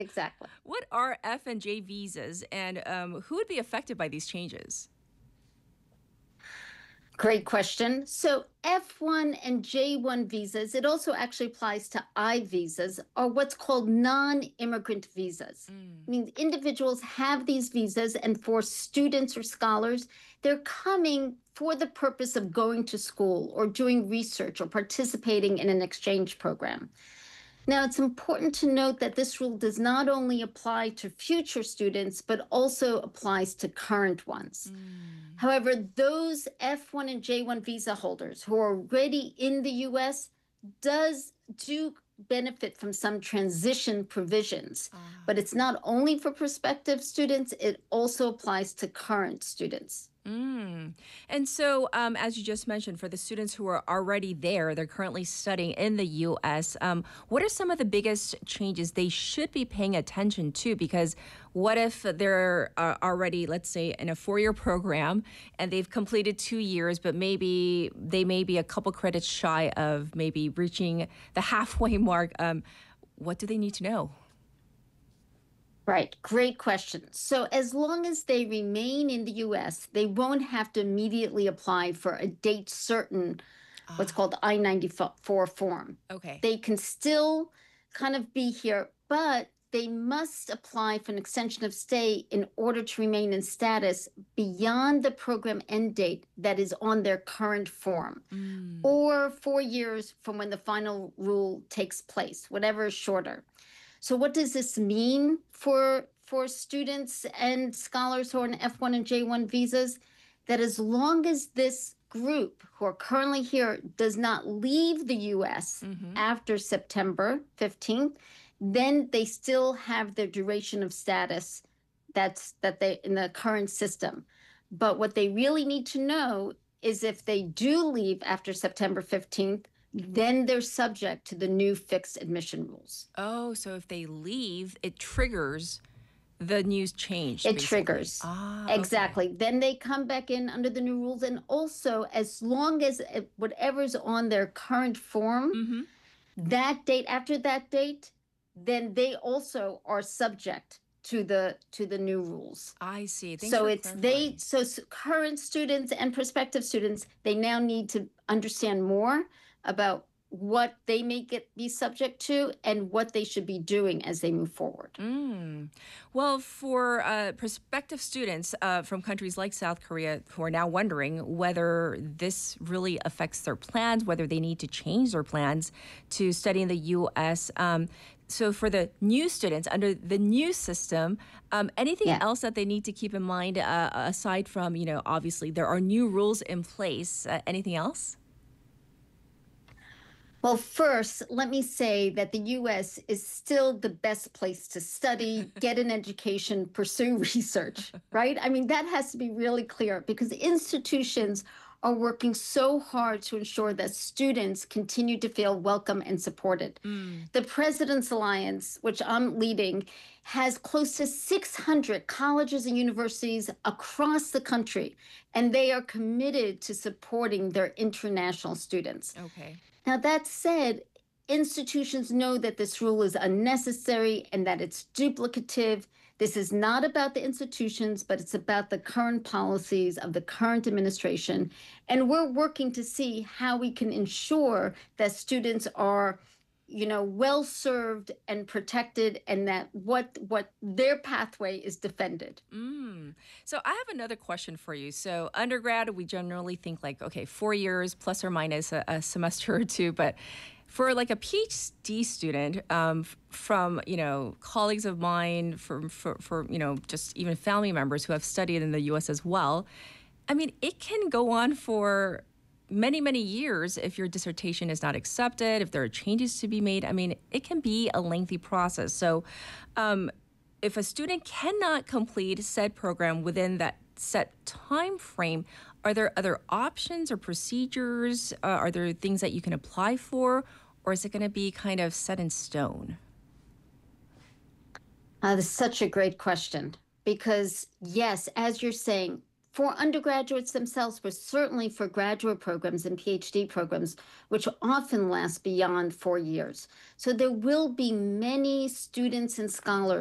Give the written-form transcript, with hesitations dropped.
Exactly. What are F and J visas, and who would be affected by these changes? Great question. So F1 and J1 visas, it also actually applies to I visas, are what's called non-immigrant visas. Mm. I mean, individuals have these visas, and for students or scholars, they're coming for the purpose of going to school or doing research or participating in an exchange program. Now, it's important to note that this rule does not only apply to future students, but also applies to current ones. Mm. However, those F1 and J1 visa holders who are already in the US do benefit from some transition provisions, Ah. but it's not only for prospective students, it also applies to current students. Mm. And so, as you just mentioned, for the students who are already there, they're currently studying in the U.S., what are some of the biggest changes they should be paying attention to? Because what if they're already, let's say, in a 4-year program and they've completed 2 years, but maybe they may be a couple credits shy of maybe reaching the halfway mark? What do they need to know? Right, great question. So, as long as they remain in the US, they won't have to immediately apply for a date certain, what's Ah, called I-94 form. okay. They can still kind of be here, but they must apply for an extension of stay in order to remain in status beyond the program end date that is on their current form, Mm. or 4 years from when the final rule takes place, whatever is shorter. So what does this mean for students and scholars who are on F1 and J1 visas? That as long as this group who are currently here does not leave the US Mm-hmm. after September 15th, then they still have their duration of status that they in the current system. But what they really need to know is if they do leave after September 15th, then they're subject to the new fixed admission rules. Oh, so if they leave, it triggers the news change, It basically. triggers. Ah, okay. Exactly. Then they come back in under the new rules. And also, as long as whatever's on their current form, Mm-hmm. that date, after that date, then they also are subject to the new rules. I see. Thanks So for it's they clarifying. so current students and prospective students, they now need to understand more about what they may get be subject to and what they should be doing as they move forward. Mm. Well, for prospective students from countries like South Korea who are now wondering whether this really affects their plans, whether they need to change their plans to study in the U.S. So, for the new students under the new system, anything Yeah. else that they need to keep in mind aside from, obviously there are new rules in place? Anything else? Well, first, let me say that the US is still the best place to study, get an education, pursue research, right? I mean, that has to be really clear because institutions are working so hard to ensure that students continue to feel welcome and supported. Mm. The President's Alliance, which I'm leading, has close to 600 colleges and universities across the country, and they are committed to supporting their international students. Okay. Now, that said, institutions know that this rule is unnecessary and that it's duplicative. This is not about the institutions, but it's about the current policies of the current administration. And we're working to see how we can ensure that students are well served and protected and that what their pathway is defended. Mm. So I have another question for you. So undergrad, we generally think like, okay, 4 years plus or minus a semester or two, but for like a PhD student, from colleagues of mine, for just even family members who have studied in the U.S. as well, I mean, it can go on for many, many years if your dissertation is not accepted, if there are changes to be made. I mean, it can be a lengthy process. So, um, if a student cannot complete said program within that set time frame, are there other options or procedures? Are there things that you can apply for? Or is it going to be kind of set in stone? That's such a great question because, yes, as you're saying, for undergraduates themselves, but certainly for graduate programs and PhD programs, which often last beyond 4 years. So there will be many students and scholars